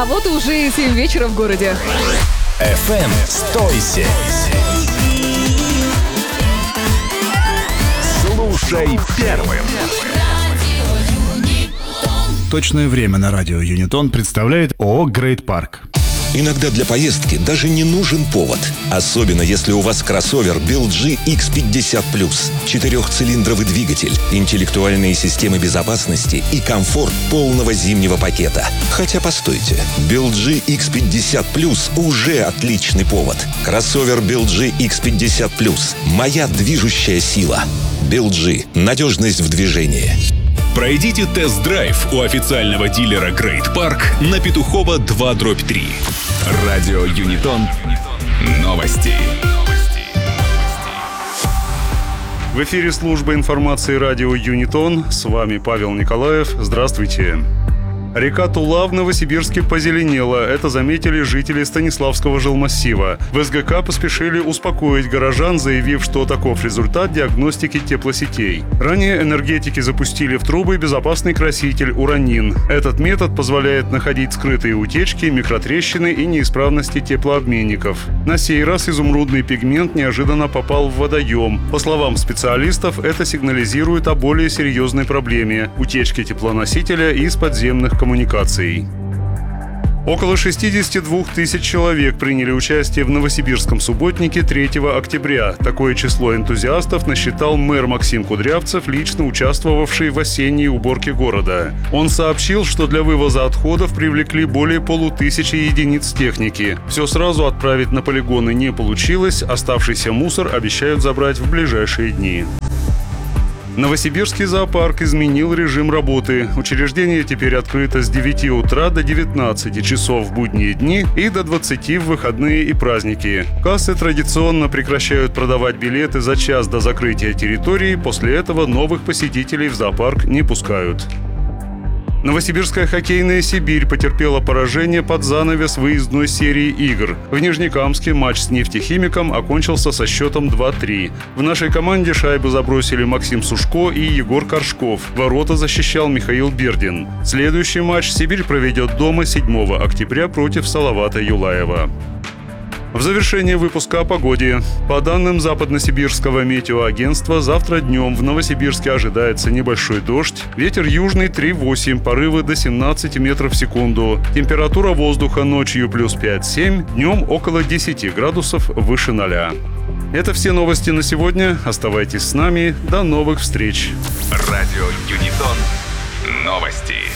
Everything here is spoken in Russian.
А вот уже 7 вечера в городе. FM 107. Слушай первым. Точное время на радио Юнитон представляет ООО «Грейт Парк». Иногда для поездки даже не нужен повод. Особенно, если у вас кроссовер BLG X50+. 4-цилиндровый двигатель, интеллектуальные системы безопасности и комфорт полного зимнего пакета. Хотя постойте, BLG X50+, уже отличный повод. Кроссовер BLG X50+. Моя движущая сила. BLG. Надежность в движении. Пройдите тест-драйв у официального дилера Грейт Парк на Петухова 2/3. Радио Юнитон. Новости. В эфире служба информации радио Юнитон. С вами Павел Николаев. Здравствуйте. Река Тула в Новосибирске позеленела. Это заметили жители Станиславского жилмассива. В СГК поспешили успокоить горожан, заявив, что таков результат диагностики теплосетей. Ранее энергетики запустили в трубы безопасный краситель уранин. Этот метод позволяет находить скрытые утечки, микротрещины и неисправности теплообменников. На сей раз изумрудный пигмент неожиданно попал в водоем. По словам специалистов, это сигнализирует о более серьезной проблеме – утечке теплоносителя из подземных коммуникаций. Около 62 тысяч человек приняли участие в Новосибирском субботнике 3 октября. Такое число энтузиастов насчитал мэр Максим Кудрявцев, лично участвовавший в осенней уборке города. Он сообщил, что для вывоза отходов привлекли более 500 единиц техники. Все сразу отправить на полигоны не получилось, оставшийся мусор обещают забрать в ближайшие дни. Новосибирский зоопарк изменил режим работы. Учреждение теперь открыто с 9 утра до 19 часов в будние дни и до 20 в выходные и праздники. Кассы традиционно прекращают продавать билеты за час до закрытия территории, после этого новых посетителей в зоопарк не пускают. Новосибирская хоккейная «Сибирь» потерпела поражение под занавес выездной серии игр. В Нижнекамске матч с «Нефтехимиком» окончился со счетом 2-3. В нашей команде шайбу забросили Максим Сушко и Егор Коршков. Ворота защищал Михаил Бердин. Следующий матч «Сибирь» проведет дома 7 октября против Салавата Юлаева. В завершение выпуска о погоде. По данным Западносибирского метеоагентства, завтра днем в Новосибирске ожидается небольшой дождь. Ветер южный 3,8, порывы до 17 метров в секунду. Температура воздуха ночью плюс 5-7, днем около 10 градусов выше 0. Это все новости на сегодня. Оставайтесь с нами. До новых встреч. Радио Юнитон. Новости.